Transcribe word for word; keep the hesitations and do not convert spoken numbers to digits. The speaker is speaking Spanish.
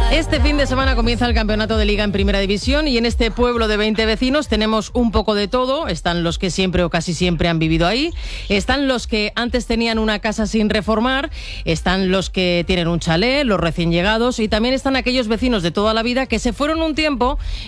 Este fin de semana comienza el campeonato de Liga en Primera División y en este pueblo de veinte vecinos tenemos un poco de todo. Están los que siempre o casi siempre han vivido ahí, están los que antes tenían una casa sin reformar, están los que tienen un chalet, los recién llegados y también están aquellos vecinos de toda la vida que se fueron un tiempo